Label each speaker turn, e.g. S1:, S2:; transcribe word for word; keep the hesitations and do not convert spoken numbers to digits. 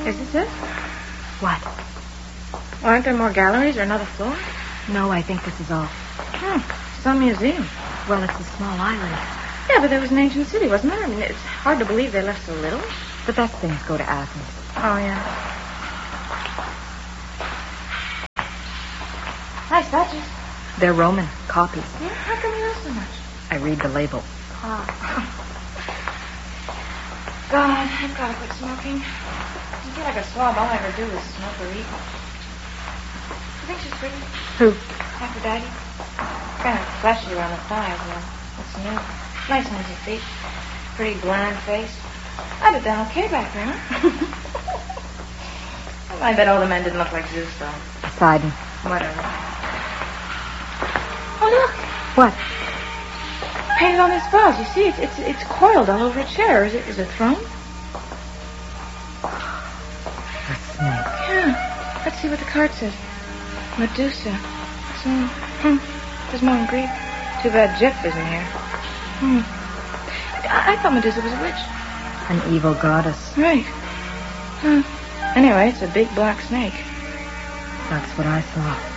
S1: Is this it?
S2: What?
S1: Aren't there more galleries or another floor?
S2: No, I think this is all.
S1: Hmm. Some museum.
S2: Well, it's a small island.
S1: Yeah, but there was an ancient city, wasn't there? I mean, it's hard to believe they left so little.
S2: The best thing is go to Athens.
S1: Oh, yeah. Nice statues.
S2: They're Roman copies.
S1: Yeah, how come you know so much?
S2: I read the label.
S1: Oh. God, I've got to quit smoking. I feel like a swab. All I ever do is smoke or eat. You think she's pretty?
S2: Who?
S1: Aphrodite. Kind of fleshy around the thighs, though. What's new? Nice hands and feet. Pretty bland face. I'd have done okay back then. I bet all the men didn't look like Zeus, though.
S2: Poseidon.
S1: Whatever. Oh, look.
S2: What?
S1: Painted on this vase. You see, it's it's it's coiled all over a chair. Is it is it a throne?
S2: A snake.
S1: Yeah. Let's see what the card says. Medusa. So, hmm. There's more in Greek. Too bad Jeff isn't here. Hmm. I, I thought Medusa was a witch.
S2: An evil goddess.
S1: Right. Huh. Anyway, it's a big black snake.
S2: That's what I saw.